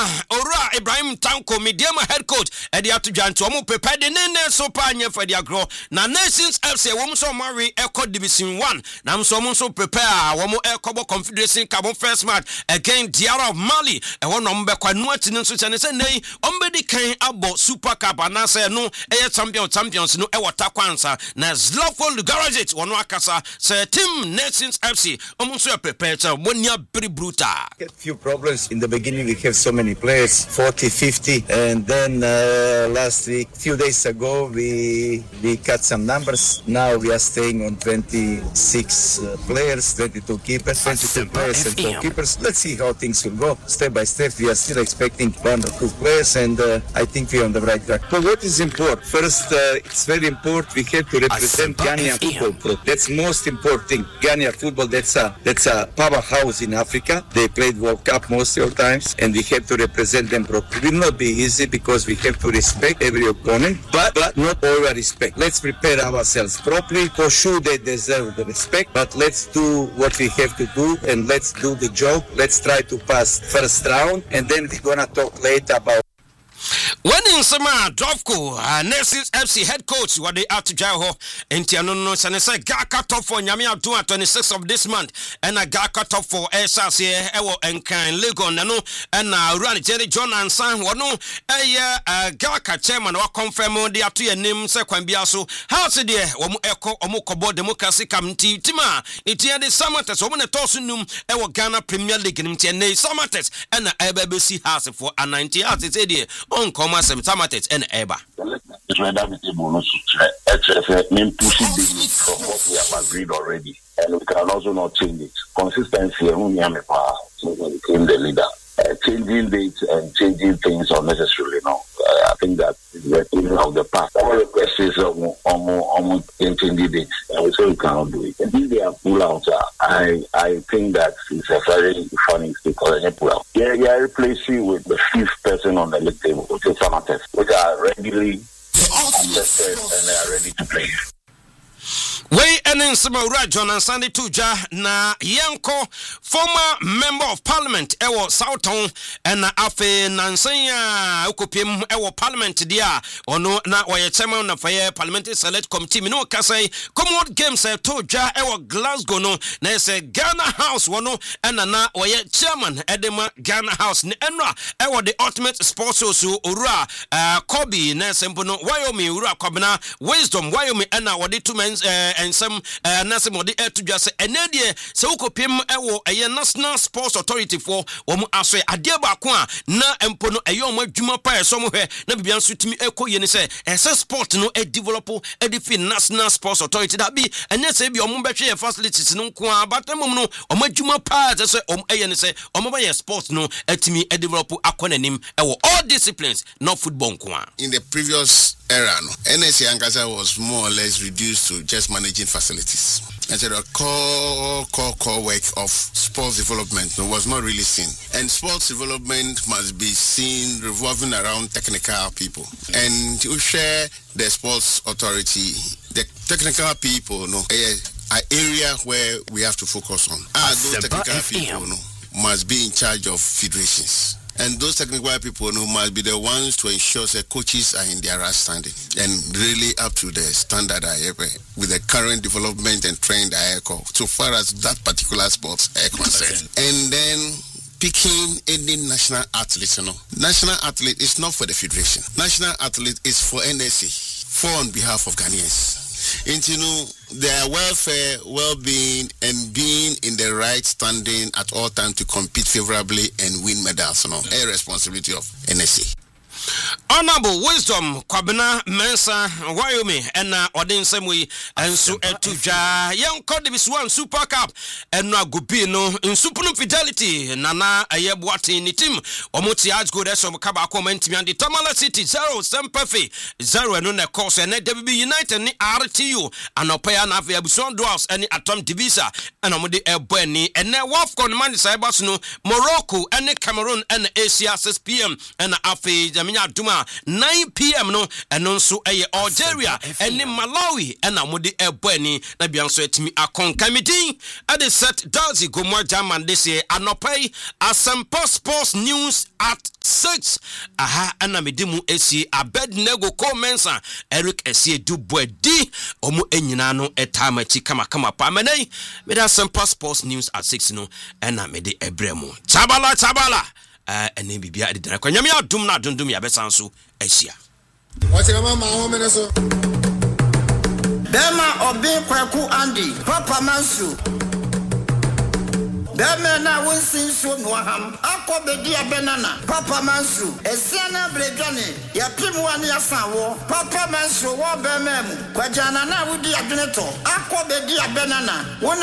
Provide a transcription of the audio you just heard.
Ora Ibrahim Tanko Mediama head coach Ediatu Janto omo prepare the nene so pa anye for dia grow na Nations FC wo so mari Eco Division 1 na so mo so prepare wo mo Eco Confederation Cup first match against Diara of Mali e wo no mbe kwa no atini so chane say nei ombedi kan abo Super Cup na say no champions no e wota kwansa na Zlofo Garage wono akasa say team Nations FC omo so prepare to monia very brutal. Few problems in the beginning. We have so many players, 40, 50, and then last week, few days ago, we cut some numbers. Now we are staying on 26 players, 22 keepers, 22 players and 4 keepers. Let's see how things will go step by step. We are still expecting 1 or 2 players, and I think we are on the right track. So what is important? First, it's very important. We have to represent Ghanaian football. That's most important thing. Ghanaian football. That's a powerhouse in Africa. They played World Cup most of the times, and we have to represent them properly. It will not be easy because we have to respect every opponent, but not over respect. Let's prepare ourselves properly. For sure, they deserve the respect, but let's do what we have to do, and let's do the job. Let's try to pass first round, and then we're gonna talk later about. When in summer, Dovko, Nations FC head coach, what they are to Jaho, and Tiano Sanesa, Gaka top for Yamia 26th of this month, and a Gaka top for SRC, Ewo and Kan Lego, Nano, and Run Jerry John and San, Wano, a Gaka chairman or confirm the Atu name, Sequambiaso, House a dear, Omo Echo, Omokobo, Democracy Committee, Tima, Itia de Samates, Woman at Tosunum, Ewo Ghana Premier League, and Tiane Samates, and a BBC house for a 90 hours, it's a dear, on common Samates and Eba. It's rather with the bonus from what we have agreed already, and we can also not change it. Consistency, became the leader. Changing dates and changing things unnecessarily. No, I think that is the thing of the past. All the questions almost changing dates, and we say we cannot do it. And if they are pull out, I think that it's a very funny because they pull out. Yeah, replacing with the 5th person on the league table, which is Samates, which are regularly tested and they are ready to play. We and in Samara John and Sandy Tuja na Yanko, former member of parliament, Ewo Southtown, and Afe Nansanya Ukupim Ewo Parliament dia, or no na or chairman of a parliamentary select committee, Mino Kasai, Commonwealth Games Tuja Ewo Glasgow no, na se Ghana House wano, and na or chairman Edema Ghana House Enra, Ewo the ultimate sports so Ura, Kobe, Nasempono, Wyoming, Ura Kobina, Wisdom, Wyoming, and now what the 2 men and some Nasim or the air to just an idea. So, Copim a National Sports Authority for Aswe Adiaba Kwa na Empono a Yoma Juma Pire somewhere. Nabian Sutimi Eco Yenise, and so sport no a developer, a defin National Sports Authority that be, and yes, be a Mumbachi facilities no Kwa, but no, or my Juma Pire, as a Yenise, or Mobile Sports no, a Timmy, a developer, Aquanim, all disciplines, no football. In the previous era, NSC Ankasa was more or less reduced to just managing facilities. And so the core work of sports development was not really seen. And sports development must be seen revolving around technical people. And to share the sports authority, the technical people, an area where we have to focus on. Those technical people must be in charge of federations. And those technical people must be the ones to ensure that coaches are in their right standing and really up to the standard with the current development and trend so far as that particular sports are concerned. And then picking any national athlete, national athlete is not for the federation. National athlete is for NSC, for on behalf of Ghanaians. Into their welfare, well-being, and being in the right standing at all times to compete favorably and win medals. A responsibility of NSC. Honorable Wisdom, Kwabena, Mensa, Wyoming, and Odin Samui, and so Etuja, Young Codibis 1 Super Cup, and Nagupino, in Supernum Fidelity, Nana, Ayabwati, Nitim, Omuti Asgo, that's of Kabako, and the Tamala City, 0, Semperfi, 0, and on the course, and WB United, and RTU, and Opea Navia Buson Dwarfs, and Atom Divisa, and Omudi Ebweni, and now Wafcon Mani Sabasno, Morocco, and Cameroon, and Asia 6 p.m., and Afi, Jamina Duma, a 9 p.m. no ɛno nso ɛyɛ Algeria ɛne Malawi ɛna mode ɛbɔ ani na bia nso ɛtumi akonka medin ɛde set Dazi Gomwa German this year anopai Asempa Sports News at 6 ɛna mede mu esi Abednego Komensa Eric Esie Dubwedi omu enyina no etamachi kama pa menai mede Asempa Sports News at 6 no ɛna mede ebremu chabala ene bibia de dana kwanyame adum na dundum ya besan so asia Wachema ma ho mene so Bema obi kwaku Andy Papa Mansu Bema na wonsin so no ham akobedi abenana Papa Mansu esiana bredwane ya pimu ani asanwo Papa Mansu wo bema mu kwajana na wudi adweneto akobedi abenana wona